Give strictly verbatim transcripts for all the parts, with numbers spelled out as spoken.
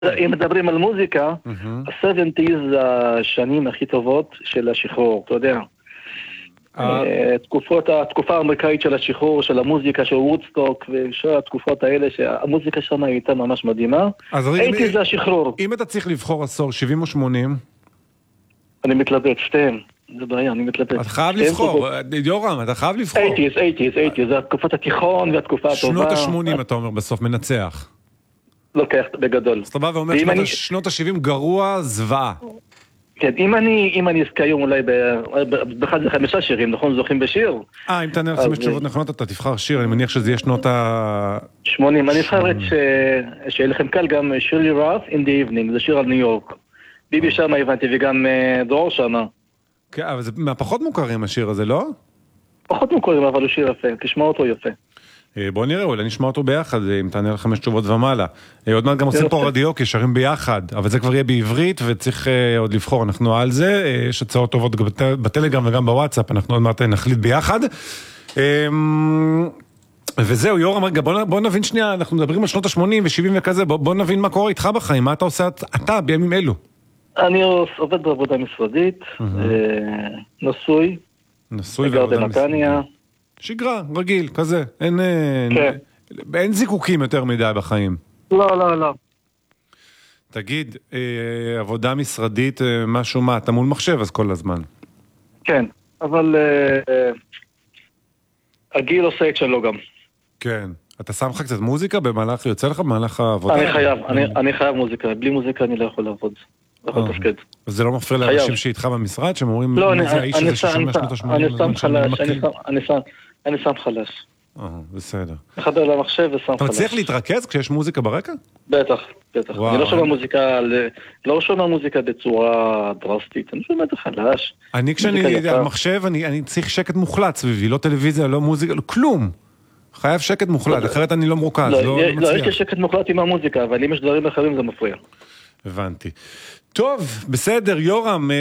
אם מדברים על מוזיקה, ה-שבעים זה השנים הכי טובות של השחרור, אתה יודע. התקופה האמריקאית של השחרור, של המוזיקה, של וודסטוק, ושל התקופות האלה, שהמוזיקה שם הייתה ממש מדהימה. הייתי זה השחרור. אם אתה צריך לבחור עשור, שבעים או שמונים? אני מתלבט, שתיהם. זה בעיה, אני מתלבט. אתה חייב לבחור, יורם, אתה חייב לבחור. שמונים, שמונים, שמונים, זה התקופת התיכון והתקופה הטובה. שנות ה-שמונים, אתה אומר, בסוף מנצח. לוקח בגדול. אז אתה בא ואומר, שנות ה-שבעים גרוע, זוועה. כן, אם אני, אם אני אזכה היום אולי באחד זה חמישה שירים, נכון? זוכים בשיר? אה, אם תענה חמש תשובות נכונות, אתה תבחר שיר, אני מניח שזה יהיה שנות ה... שמונים, אני אבחר את שיהיה לכם קל גם שירלי ראף, In the Evening, זה שיר על ניו יורק. ביבי שמה הבנתי, וגם דרור שמה. כן, אבל זה מהפחות מוכרים השיר הזה, לא? פחות מוכרים, אבל הוא שיר יפה, תשמע אותו יפה. בוא נראה, אולי נשמע אותו ביחד, אם תענה לחמש תשובות ומעלה. עוד מעט גם עושים פה רדיו, כי שרים ביחד, אבל זה כבר יהיה בעברית, וצריך עוד לבחור, אנחנו על זה, יש הצעות טובות בטלגרם וגם בוואטסאפ, אנחנו עוד מעט נחליט ביחד. וזהו, יורם, רגע, בוא נבין שנייה, אנחנו מדברים על שנות ה-שמונים ו-שבעים וכזה, בוא נבין מה קורה איתך בחיים, מה אתה עושה אתה בימים אלו? אני עובד בעבודה משרדית, נשוי, נשוי גר בנתניה. שגרה, רגיל, כזה. אין, כן. אין זיקוקים יותר מדי בחיים. לא, לא, לא. תגיד, אה, עבודה משרדית, אה, משהו מה, אתה מול מחשב אז כל הזמן. כן, אבל אה, הגיל עושה את שלו גם. כן. אתה שם לך קצת מוזיקה במהלך, יוצא לך במהלך העבודה? אני חייב, אני, אני חייב מוזיקה. בלי מוזיקה אני לא יכול לעבוד. לא יכול לתפקד. אז זה לא מפריע לאנשים שאיתך במשרד, שהם אומרים, לא, מה זה האיש הזה ששומע שנות ה-שמונים? אני שם חלש, אני שם... אני שם חלש. אה, בסדר. מחבר למחשב ושם חלש. אתה מצליח להתרכז כשיש מוזיקה ברקע? בטח, בטח. אני לא שומע מוזיקה, לא שומע מוזיקה בצורה דרסטית, אני שומע את החלש. אני כשאני על מחשב, אני צריך שקט מוחלט סביבי, לא טלוויזיה, לא מוזיקה, כלום. חייב שקט מוחלט, אחרת אני לא מרוכז, לא מצליח. לא, יש לי שקט מוחלט עם המוזיקה, אבל אם יש דברים אחרים זה מפריע. הבנתי. טוב, בסדר, יורם,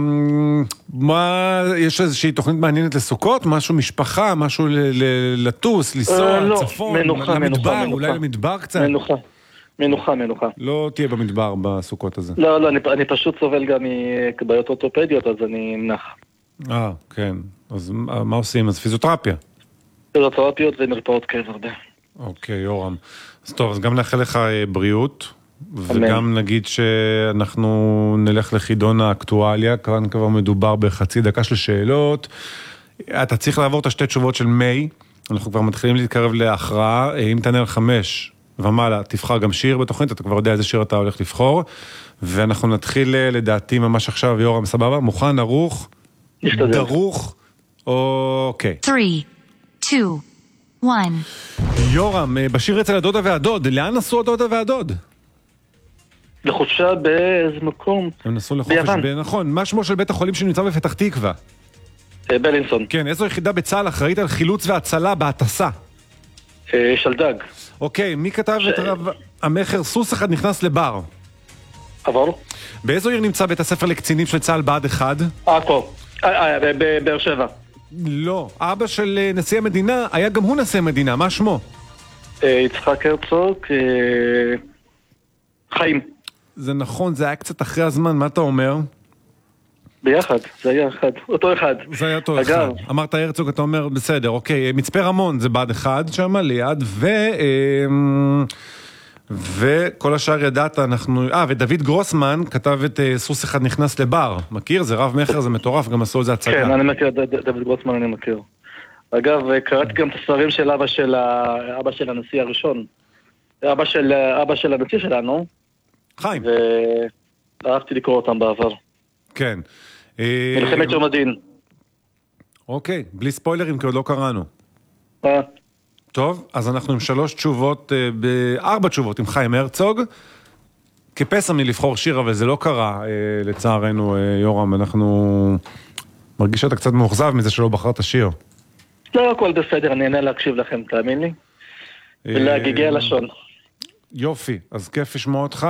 מה, יש איזושהי תוכנית מעניינת לסוכות? משהו משפחה, משהו לטוס, לנסוע, צפון, למדבר, אולי למדבר קצת? מנוחה, מנוחה, מנוחה. לא תהיה במדבר בסוכות הזה. לא, לא, אני פשוט סובל גם מבעיות אורתופדיות, אז אני נח. אה, כן. אז מה עושים? אז פיזיותרפיה? פיזיותרפיות ומרפאות כאב הרבה. אוקיי, יורם. אז טוב, אז גם נאחל לך בריאות. וגם נגיד שאנחנו נלך לחידון האקטואליה, כאן כבר מדובר בחצי דקה של שאלות, אתה צריך לעבור את השתי תשובות של מי, אנחנו כבר מתחילים להתקרב להכרעה, אם תענה על חמש ומעלה, תבחר גם שיר בתוכנית, אתה כבר יודע איזה שיר אתה הולך לבחור, ואנחנו נתחיל לדעתי ממש עכשיו, יורם, סבבה? מוכן, ערוך, דרוך, אוקיי. שלוש, שתיים, אחת. יורם, בשיר אצל הדודה והדוד, לאן נסעו הדודה והדוד? לחופשה באיזה מקום. הם נסעו לחופש, נכון. מה שמו של בית החולים שנמצא בפתח תקווה? בלינסון. כן, איזו יחידה בצה"ל אחראית על חילוץ והצלה בהטסה? שלדג. אוקיי, מי כתב את רב המחר סוס אחד נכנס לבר? עבור. באיזו עיר נמצא בית הספר לקצינים של צה"ל בה"ד אחד? עכו. בבאר שבע. לא, אבא של נשיא המדינה היה גם הוא נשיא המדינה, מה שמו? יצחק הרצוג, חיים. זה נכון, זה היה קצת אחרי הזמן, מה אתה אומר? ביחד, זה היה אחד, אותו אחד. זה היה אותו אחד. אמרת הרצוג, אתה אומר, בסדר, אוקיי, מצפה רמון זה בה"ד אחד שם, ליד, ו... וכל השאר ידעת, אנחנו... אה, ודוד גרוסמן כתב את סוס אחד נכנס לבר. מכיר? זה רב מחר, זה מטורף, גם עשו את זה הצגה. כן, אני מכיר, דוד גרוסמן אני מכיר. אגב, קראתי גם את הספרים של אבא של, אבא של הנשיא הראשון. אבא של, אבא של הנשיא שלנו. חיים. ואהבתי לקרוא אותם בעבר. כן. מלחמת יום הדין. אוקיי, בלי ספוילרים, כי עוד לא קראנו. אה. טוב, אז אנחנו עם שלוש תשובות, בארבע תשובות עם חיים הרצוג. כפסע מלבחור שיר, אבל זה לא קרה, לצערנו, יורם. אנחנו מרגיש שאתה קצת מאוכזב מזה שלא בחרת שיר. לא, הכל בסדר, אני אענה להקשיב לכם, תאמין לי. ולהגיגי הלשון. יופי, אז כיף לשמוע אותך,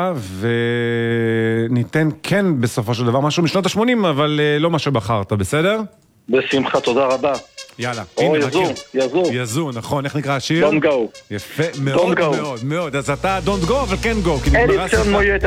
וניתן כן בסופו של דבר משהו משנות ה-שמונים, אבל לא מה שבחרת, בסדר? בשמחה, תודה רבה. יאללה. או הנה, יזו, מכיר. יזו. יזו, נכון, איך נקרא השיר? Don't go. יפה, מאוד go. מאוד מאוד. אז אתה don't go, אבל כן go, כי אין נגמרה לי ציון השיחה. מויט,